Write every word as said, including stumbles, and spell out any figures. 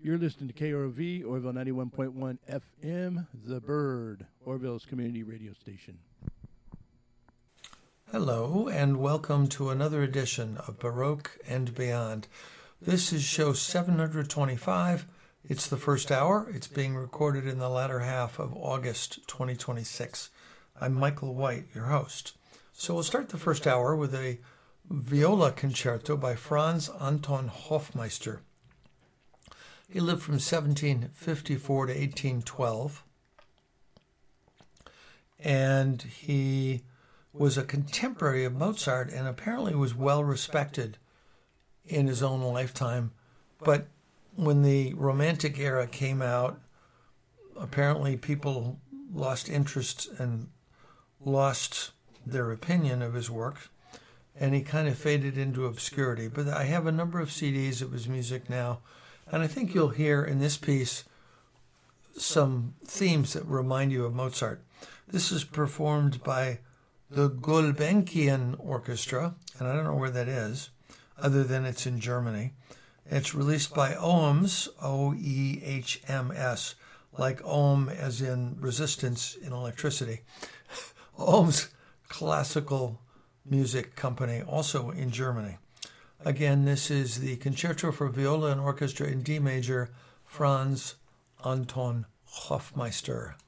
You're listening to K R O V, Orville ninety-one point one F M, The Bird, Orville's community radio station. Hello, and welcome to another edition of Baroque and Beyond. This is show seven hundred twenty-five. It's the first hour. It's being recorded in the latter half of August twenty twenty-six. I'm Michael White, your host. So we'll start the first hour with a viola concerto by Franz Anton Hofmeister. He lived from seventeen fifty-four to eighteen twelve, and he was a contemporary of Mozart and apparently was well respected in his own lifetime. But when the Romantic era came out, apparently people lost interest and lost their opinion of his work, and he kind of faded into obscurity. But I have a number of C Ds of his music now, and I think you'll hear in this piece some themes that remind you of Mozart. This is performed by the Gulbenkian Orchestra, and I don't know where that is, other than it's in Germany. It's released by O H M S, O E H M S, like ohm as in resistance in electricity. O H M S Classical Music Company, also in Germany. Again, this is the Concerto for Viola and Orchestra in D major, Franz Anton Hofmeister.